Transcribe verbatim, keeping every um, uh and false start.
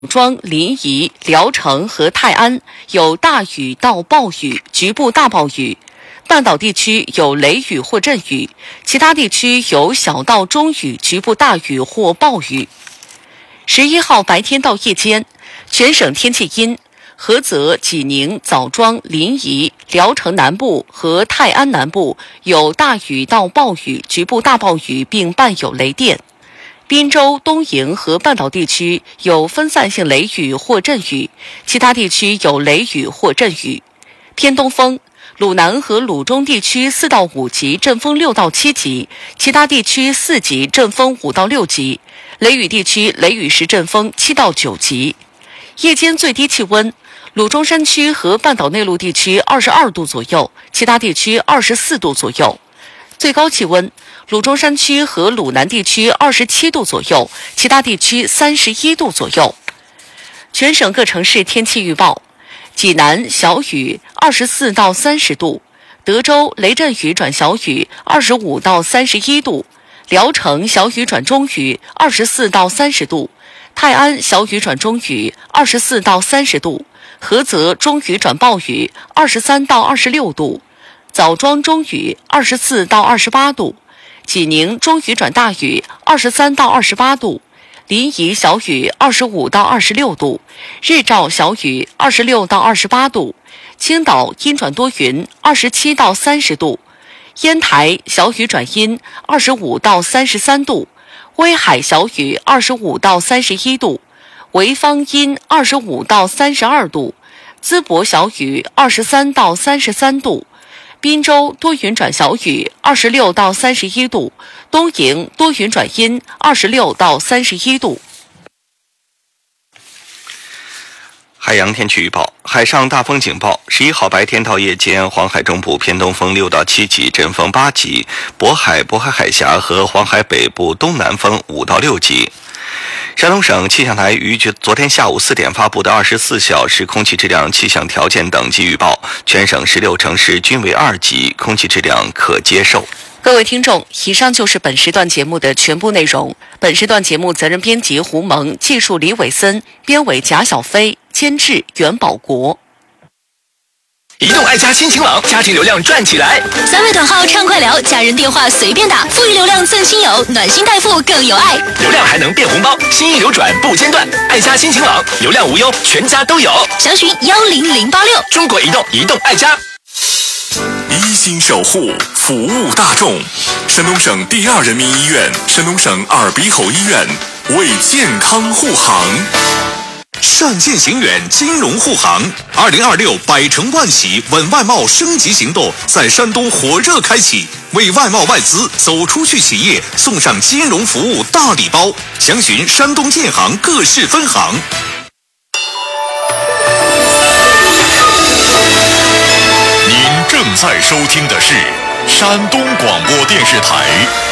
庄、临沂、聊城和泰安有大雨到暴雨，局部大暴雨；半岛地区有雷雨或阵雨，其他地区有小到中雨，局部大雨或暴雨。十一号白天到夜间，全省天气阴，菏泽、济宁、枣庄、临沂、聊城南部和泰安南部有大雨到暴雨，局部大暴雨并伴有雷电。滨州、东营和半岛地区有分散性雷雨或阵雨，其他地区有雷雨或阵雨。偏东风，鲁南和鲁中地区四到五级，阵风六到七级，其他地区四级，阵风五到六级。雷雨地区雷雨时阵风七到九级。夜间最低气温，鲁中山区和半岛内陆地区二十二度左右，其他地区二十四度左右。最高气温，鲁中山区和鲁南地区二十七度左右，其他地区三十一度左右。全省各城市天气预报：济南小雨，二十四到三十度；德州雷阵雨转小雨，二十五到三十一度；聊城小雨转中雨，二十四到三十度；泰安小雨转中雨，二十四到三十度；菏泽中雨转暴雨，二十三到二十六度；枣庄中雨，二十四到二十八度；济宁中雨转大雨，二十三到二十八度；临沂小雨，二十五到二十六度；日照小雨，二十六到二十八度；青岛阴转多云，二十七到三十度；烟台小雨转阴，二十五到三十三度；威海小雨，二十五到三十一度；潍坊阴，二十五到三十二度；淄博小雨，二十三到三十三度；滨州多云转小雨，二十六到三十一度；东营多云转阴，二十六到三十一度。 海洋天气预报：海上大风警报，十一号白天到夜间，黄海中部偏东风六到七级，阵风八级；渤海、渤海海峡和黄海北部东南风五到六级。山东省气象台于昨天下午四点发布的二十四小时空气质量气象条件等级预报，全省十六城市均为二级，空气质量可接受。 各位听众，以上就是本时段节目的全部内容。本时段节目责任编辑胡蒙，技术李伟森，编委贾小飞，监制袁保国。 移动爱家新晴朗，家庭流量赚起来！ 三位短号畅快聊，家人电话随便打，富裕流量赠亲友，暖心代付更有爱。 流量还能变红包，心意流转不间断。爱家新晴朗，流量无忧，全家都有。 详询幺零零八六。 中国移动，移动爱家。 一心守护，服务大众。山东省第二人民医院、山东省耳鼻喉医院为健康护航。上线行远金融护航，二零二六百城万喜稳外贸升级行动在山东火热开启，为外贸外资走出去企业送上金融服务大礼包，详询山东建行各市分行。您正在收听的是山东广播电视台